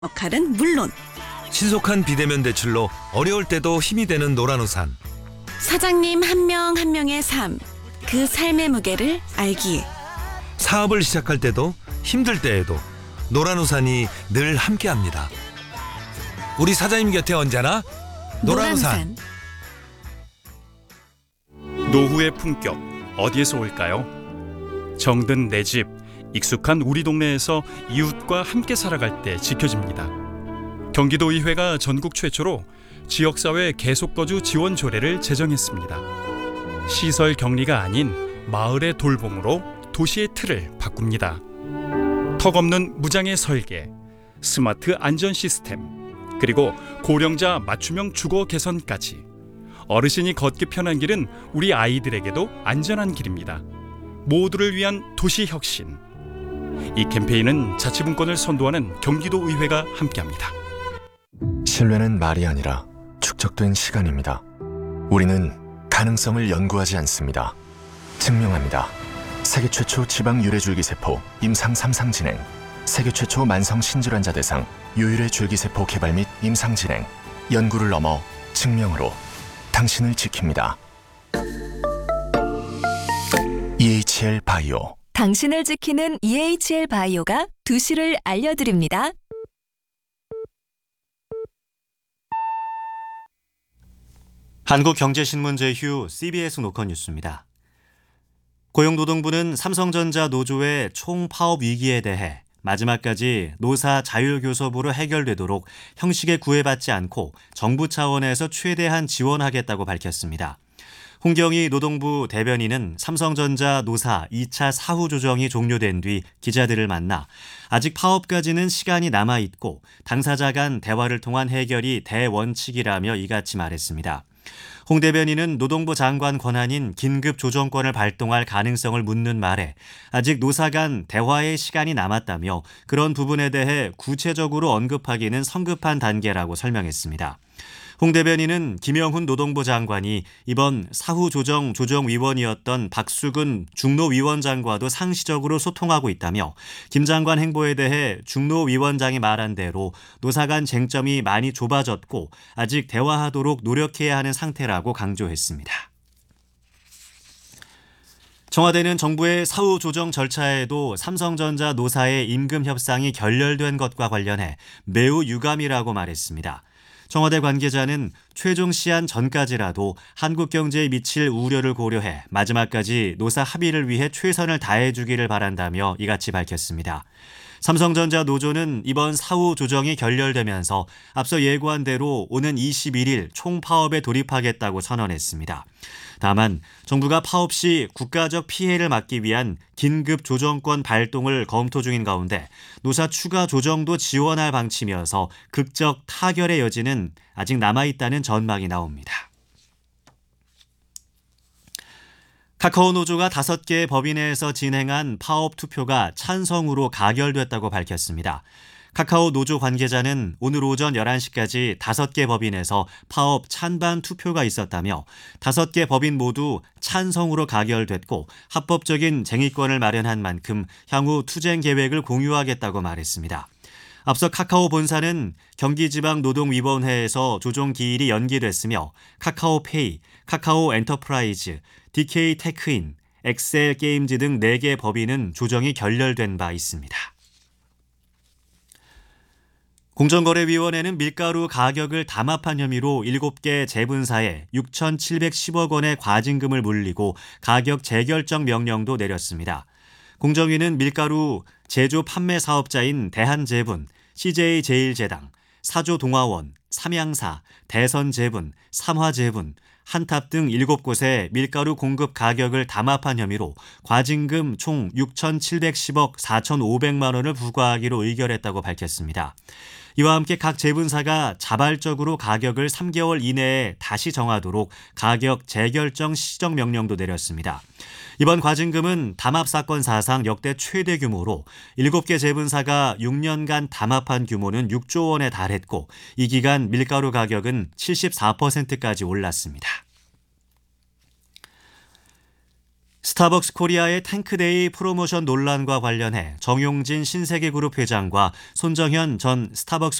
역할은 물론 신속한 비대면 대출로 어려울 때도 힘이 되는 노란우산. 사장님 한 명 한 명의 삶, 그 삶의 무게를 알기에 사업을 시작할 때도 힘들 때에도 노란우산이 늘 함께합니다. 우리 사장님 곁에 언제나 노란우산. 노후의 품격 어디에서 올까요? 정든 내 집, 익숙한 우리 동네에서 이웃과 함께 살아갈 때 지켜집니다. 경기도의회가 전국 최초로 지역사회 계속거주 지원 조례를 제정했습니다. 시설 격리가 아닌 마을의 돌봄으로 도시의 틀을 바꿉니다. 턱없는 무장의 설계, 스마트 안전 시스템, 그리고 고령자 맞춤형 주거 개선까지 어르신이 걷기 편한 길은 우리 아이들에게도 안전한 길입니다. 모두를 위한 도시 혁신. 이 캠페인은 자치분권을 선도하는 경기도의회가 함께합니다. 신뢰는 말이 아니라 축적된 시간입니다. 우리는 가능성을 연구하지 않습니다. 증명합니다. 세계 최초 지방 유래줄기세포 임상 3상 진행, 세계 최초 만성 신질환자 대상 유일의 줄기세포 개발 및 임상 진행, 연구를 넘어 증명으로 당신을 지킵니다. EHL 바이오. 당신을 지키는 EHL 바이오가 2시를 알려드립니다. 한국경제신문 제휴 CBS 노컷 뉴스입니다. 고용노동부는 삼성전자 노조의 총파업 위기에 대해 마지막까지 노사 자율교섭으로 해결되도록 형식에 구애받지 않고 정부 차원에서 최대한 지원하겠다고 밝혔습니다. 홍경희 노동부 대변인은 삼성전자 노사 2차 사후 조정이 종료된 뒤 기자들을 만나 아직 파업까지는 시간이 남아있고 당사자 간 대화를 통한 해결이 대원칙이라며 이같이 말했습니다. 홍 대변인은 노동부 장관 권한인 긴급 조정권을 발동할 가능성을 묻는 말에 아직 노사 간 대화의 시간이 남았다며 그런 부분에 대해 구체적으로 언급하기는 성급한 단계라고 설명했습니다. 홍 대변인은 김영훈 노동부 장관이 이번 사후 조정위원이었던 박수근 중노위원장과도 상시적으로 소통하고 있다며 김 장관 행보에 대해 중노위원장이 말한 대로 노사 간 쟁점이 많이 좁아졌고 아직 대화하도록 노력해야 하는 상태라고 강조했습니다. 청와대는 정부의 사후 조정 절차에도 삼성전자 노사의 임금 협상이 결렬된 것과 관련해 매우 유감이라고 말했습니다. 청와대 관계자는 최종 시한 전까지라도 한국 경제에 미칠 우려를 고려해 마지막까지 노사 합의를 위해 최선을 다해주기를 바란다며 이같이 밝혔습니다. 삼성전자 노조는 이번 사후 조정이 결렬되면서 앞서 예고한 대로 오는 21일 총파업에 돌입하겠다고 선언했습니다. 다만 정부가 파업 시 국가적 피해를 막기 위한 긴급 조정권 발동을 검토 중인 가운데 노사 추가 조정도 지원할 방침이어서 극적 타결의 여지는 아직 남아있다는 전망이 나옵니다. 카카오 노조가 5개 법인회에서 진행한 파업 투표가 찬성으로 가결됐다고 밝혔습니다. 카카오 노조 관계자는 오늘 오전 11시까지 5개 법인에서 파업 찬반 투표가 있었다며 5개 법인 모두 찬성으로 가결됐고 합법적인 쟁의권을 마련한 만큼 향후 투쟁 계획을 공유하겠다고 말했습니다. 앞서 카카오 본사는 경기지방노동위원회에서 조정 기일이 연기됐으며 카카오페이, 카카오 엔터프라이즈, DK 테크인, 엑셀 게임즈 등 4개 법인은 조정이 결렬된 바 있습니다. 공정거래위원회는 밀가루 가격을 담합한 혐의로 7개 제분사에 6,710억 원의 과징금을 물리고 가격 재결정 명령도 내렸습니다. 공정위는 밀가루 제조 판매 사업자인 대한제분, CJ제일제당, 사조동화원, 삼양사, 대선제분, 삼화제분, 한탑 등 7곳에 밀가루 공급 가격을 담합한 혐의로 과징금 총 6,710억 4,500만 원을 부과하기로 의결했다고 밝혔습니다. 이와 함께 각 제분사가 자발적으로 가격을 3개월 이내에 다시 정하도록 가격 재결정 시정 명령도 내렸습니다. 이번 과징금은 담합 사건 사상 역대 최대 규모로 7개 제분사가 6년간 담합한 규모는 6조 원에 달했고 이 기간 밀가루 가격은 74%까지 올랐습니다. 스타벅스 코리아의 탱크데이 프로모션 논란과 관련해 정용진 신세계그룹 회장과 손정현 전 스타벅스